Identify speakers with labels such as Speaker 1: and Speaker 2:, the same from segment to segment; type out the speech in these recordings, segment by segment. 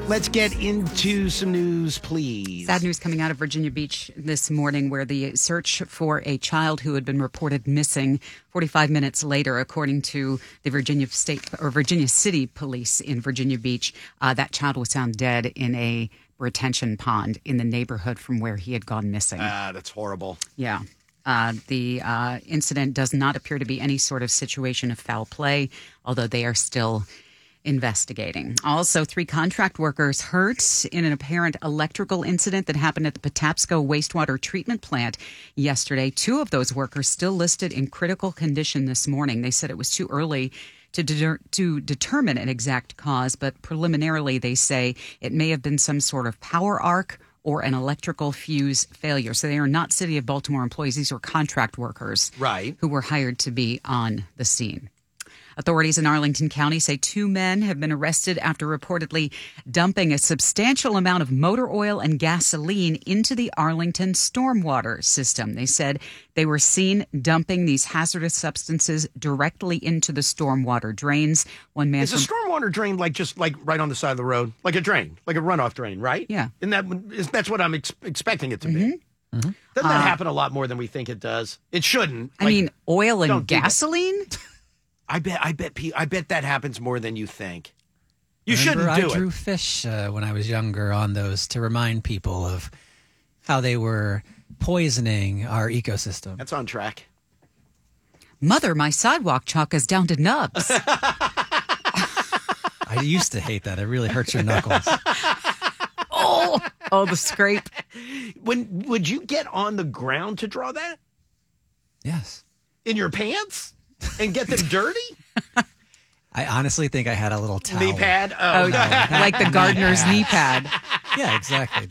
Speaker 1: let's get into some news, please.
Speaker 2: Sad news coming out of Virginia Beach this morning, where the search for a child who had been reported missing 45 minutes later, according to the Virginia City Police in Virginia Beach, that child was found dead in a retention pond in the neighborhood from where he had gone missing.
Speaker 1: That's horrible.
Speaker 2: Yeah. The incident does not appear to be any sort of situation of foul play, although they are still investigating. Also, 3 contract workers hurt in an apparent electrical incident that happened at the Patapsco wastewater treatment plant yesterday. 2 of those workers still listed in critical condition this morning. They said it was too early to determine an exact cause, but preliminarily they say it may have been some sort of power arc or an electrical fuse failure. So they are not City of Baltimore employees. These are contract workers,
Speaker 1: right,
Speaker 2: who were hired to be on the scene. Authorities in Arlington County say 2 men have been arrested after reportedly dumping a substantial amount of motor oil and gasoline into the Arlington stormwater system. They said they were seen dumping these hazardous substances directly into the stormwater drains. One man
Speaker 1: is a stormwater drain just right on the side of the road, like a drain, like a runoff drain, right?
Speaker 2: Yeah,
Speaker 1: that's what I'm expecting it to be.
Speaker 2: Mm-hmm.
Speaker 1: Doesn't that happen a lot more than we think it does? It shouldn't.
Speaker 2: I mean, oil and gasoline.
Speaker 1: I bet that happens more than you think. You shouldn't do it.
Speaker 3: I drew fish when I was younger on those to remind people of how they were poisoning our ecosystem.
Speaker 1: That's on track.
Speaker 2: Mother, my sidewalk chalk is down to nubs.
Speaker 3: I used to hate that. It really hurts your knuckles.
Speaker 2: Oh, the scrape.
Speaker 1: Would you get on the ground to draw that?
Speaker 3: Yes.
Speaker 1: In your pants? And get them dirty?
Speaker 3: I honestly think I had a little towel.
Speaker 1: Knee pad?
Speaker 2: Oh, like the gardener's knee pad.
Speaker 3: Yeah, exactly.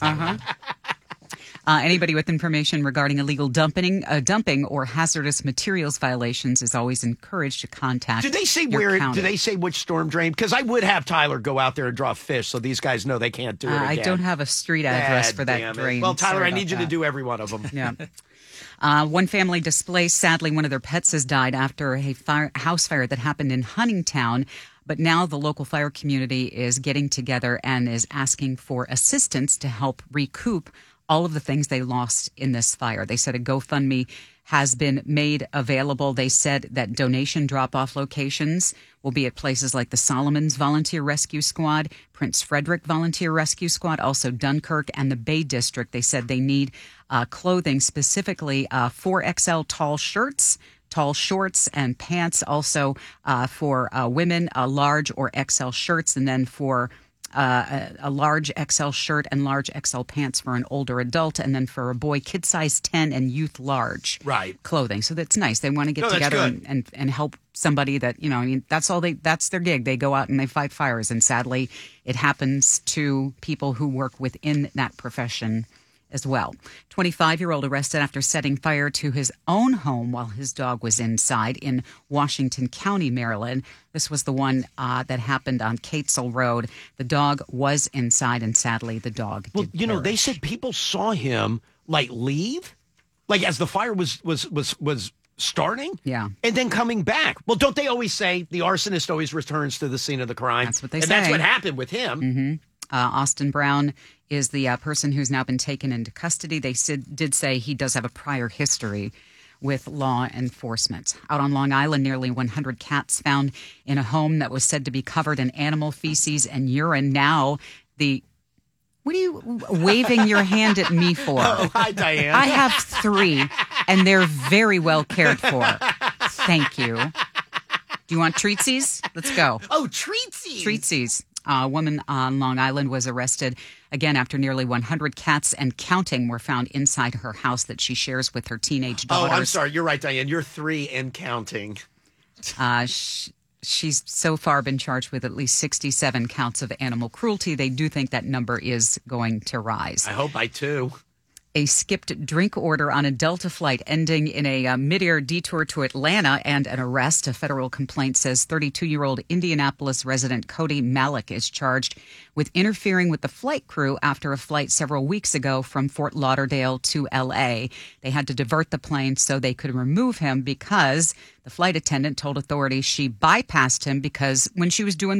Speaker 2: Anybody with information regarding illegal dumping or hazardous materials violations is always encouraged to contact.
Speaker 1: Do they say do they say which storm drain? Because I would have Tyler go out there and draw fish, so these guys know they can't do it again.
Speaker 2: I don't have a street address for that drain.
Speaker 1: Well, Tyler,
Speaker 2: Sorry
Speaker 1: I need you to do every one of them.
Speaker 2: Yeah. One family displaced. Sadly, one of their pets has died after a house fire that happened in Huntingtown. But now the local fire community is getting together and is asking for assistance to help recoup all of the things they lost in this fire. They said a GoFundMe has been made available. They said that donation drop-off locations will be at places like the Solomons Volunteer Rescue Squad, Prince Frederick Volunteer Rescue Squad, also Dunkirk and the Bay District. They said they need clothing, specifically 4XL tall shorts and pants, also for women, large or XL shirts, and then for a large XL shirt and large XL pants for an older adult, and then for a boy, kid size 10 and youth large clothing. So that's nice. They want to get together and help somebody that, that's their gig. They go out and they fight fires. And sadly, it happens to people who work within that profession as well. 25-year-old arrested after setting fire to his own home while his dog was inside in Washington County, Maryland. This was the one that happened on Catesville Road. The dog was inside, and sadly, the dog did perish.
Speaker 1: They said people saw him leave, as the fire was starting,
Speaker 2: yeah,
Speaker 1: and then coming back. Well, don't they always say the arsonist always returns to the scene of the crime?
Speaker 2: That's what they say.
Speaker 1: And that's what happened with him.
Speaker 2: Mm-hmm. Austin Brown is the person who's now been taken into custody. They did say he does have a prior history with law enforcement. Out on Long Island, nearly 100 cats found in a home that was said to be covered in animal feces and urine. Now, what are you waving your hand at me for?
Speaker 1: Oh, hi, Diane.
Speaker 2: I have 3, and they're very well cared for. Thank you. Do you want treatsies? Let's go.
Speaker 1: Oh, treatsies.
Speaker 2: Treatsies. A woman on Long Island was arrested again after nearly 100 cats and counting were found inside her house that she shares with her teenage daughters.
Speaker 1: Oh, I'm sorry. You're right, Diane. You're 3 and counting.
Speaker 2: She's so far been charged with at least 67 counts of animal cruelty. They do think that number is going to rise.
Speaker 1: I hope I too.
Speaker 2: A skipped drink order on a Delta flight ending in a mid-air detour to Atlanta and an arrest. A federal complaint says 32-year-old Indianapolis resident Cody Malik is charged with interfering with the flight crew after a flight several weeks ago from Fort Lauderdale to L.A. They had to divert the plane so they could remove him because the flight attendant told authorities she bypassed him because when she was doing